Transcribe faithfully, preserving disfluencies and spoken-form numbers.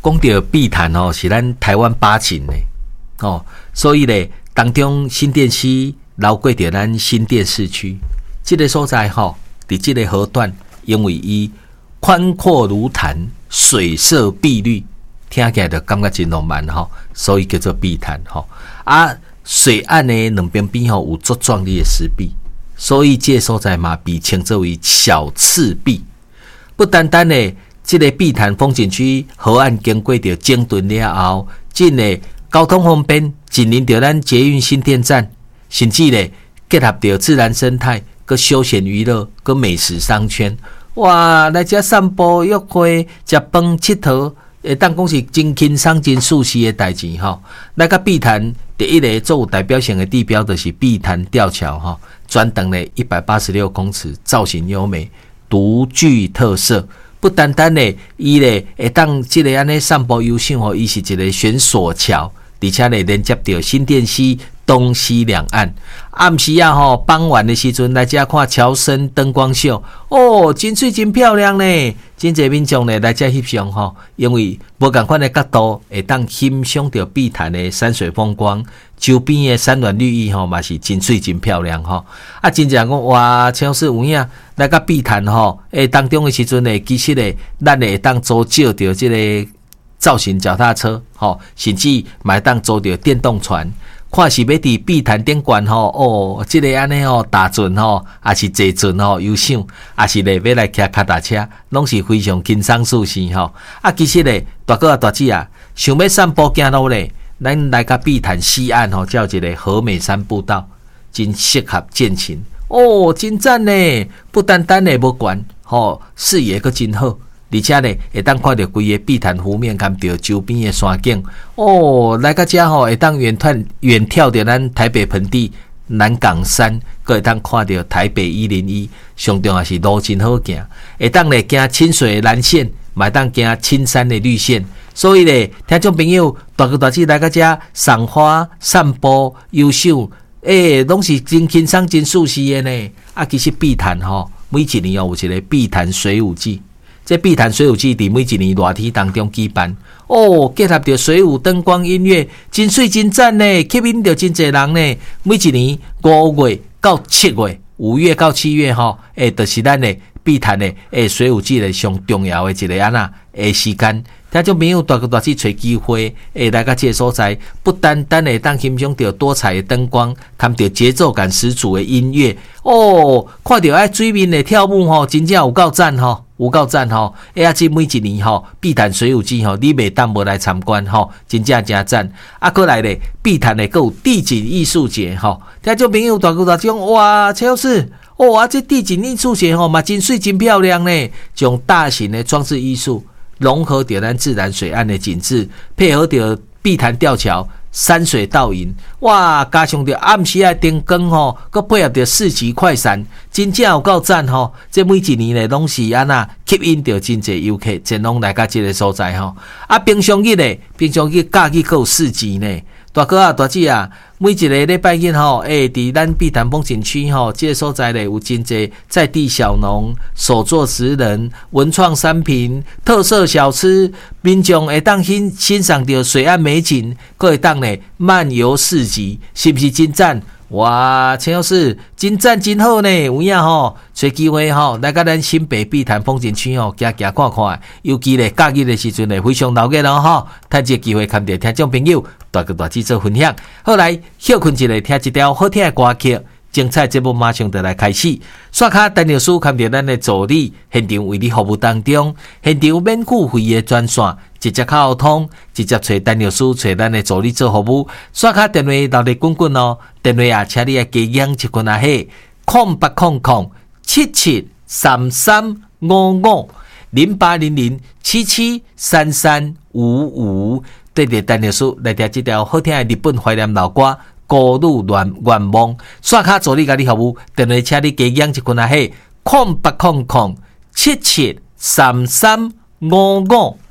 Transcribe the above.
讲到碧潭哦，是咱台湾八景呢，哦，所以咧当中新店溪绕过着咱新店市区，这个所在吼，伫这个河段，因为伊宽阔如潭，水色碧绿，听起来就感觉真浪漫吼，所以叫做碧潭吼。啊，水岸呢两边边吼有足壮丽的石壁，所以这个所在嘛被称作为小赤壁。不单单呢。这个碧潭风景区河岸经过着整顿了后，真的交通方便，紧邻着咱捷运新店站，甚至咧结合着自然生态、佮休闲娱乐、佮美食商圈，哇！来遮散步、约会、食饭、佚佗，会当讲是真轻松、真舒适的代志吼。来个碧潭第一个最有代表性的地标就是碧潭吊桥吼，专长咧一百八十六公尺，造型优美，独具特色。不单单咧，伊咧会当即个安尼散步游赏吼，伊是一个悬索桥，而且咧连接到新店溪东西两岸。暗时啊吼，傍晚的时阵来遮看桥身灯光秀，哦，真水真漂亮呢！真侪民众咧来遮翕相吼，因为无共款的角度会当欣赏到碧潭的山水风光，周边的山峦绿意吼嘛是真水真漂亮吼。啊，真正讲哇，超市有影来个碧潭吼，诶当中的时阵咧，其实咧咱会当租借到这个造型脚踏车吼，甚至买当租到电动船。看是要伫碧潭顶悬吼，哦，即、这个安尼吼打船吼，也是坐船吼游赏，也是咧要来骑脚踏车，拢是非常轻松舒适吼。啊，其实咧大哥啊大姐啊，想要散步行路咧，咱来个碧潭西岸吼，叫一个和美山步道，真适合健行。哦，真赞呢！不单单咧无悬吼，视野佫真好。而且呢，会当看到规个碧潭湖面，看到周边的山景。哦，来到遮吼，会当远眺远眺着咱台北盆地南港山，佫会当看到台北一零一，上重要是路真好行，会当咧行清水的蓝线，嘛当行青山的绿线。所以咧，听众朋友大哥大姐来到遮赏花、散步、游赏，诶，拢是真轻松、真舒适的呢。啊，其实碧潭吼，每一年有一个碧潭水舞季。这碧潭水舞季伫每一年热天当中举办，哦，结合着水舞、灯光、音乐，真水真赞呢，吸引着真侪人呢。每一年五月到七月，五月到七月吼，诶，就是咱的碧潭的诶水舞季的上重要的一个安那诶时间。听众朋友大家大去找机会，诶，来到这个所在，不单单会当欣赏到多彩的灯光，看到节奏感十足的音乐，哦，看到爱水面的跳舞吼，真正有够赞吼。有够赞吼！哎呀，这每一年吼，碧潭水舞季吼，你袂当无来参观吼，真正真赞。啊，过来咧，碧潭咧，佫有地景艺术节吼。听众朋友大哥大讲，哇，超市哦啊，这地景艺术节吼嘛，真水真漂亮呢。种大型的装置艺术，融合着咱自然水岸的景致，配合着碧潭吊桥。山水倒影，哇！加上着暗时的灯光吼，佮配合着市集快闪，真正有够赞吼！这每一年咧拢是安那吸引着真侪游客前往来到这个所在吼。啊，平常日咧，平常日假日佮有市集呢。大哥啊，大姐啊，每一个礼拜日吼，诶，伫咱碧潭风景区吼，这个所在咧有真侪在地小农、手作职人、文创商品、特色小吃，民众会当欣欣赏到水岸美景，佮会当咧漫游市集，是不是真赞？哇，陈老师真赞真好呢，有影吼，找机会吼来到咱新北碧潭风景区吼，行行看看，尤其咧假日的时阵咧非常闹热咯吼，趁这机会看到听众朋友大哥大姐做分享，好来休困一下，听一条好听的歌曲。精彩节目马上就来开始，刷卡陈老师看到咱的助理现场为你服务当中，现场免付费的专线，直接沟通，直接找陈老师找咱的助理做服务。刷卡电话留咧滚滚哦，电话啊，请你啊加养一群啊嘿，空八空空七七三三五五零八零零七七三三五五，对着陈老师来听这条好听的日本怀念老歌。孤女愿愿望，刷卡助你甲你服务，电话请你加养一群啊嘿，空八空空七七三三五五。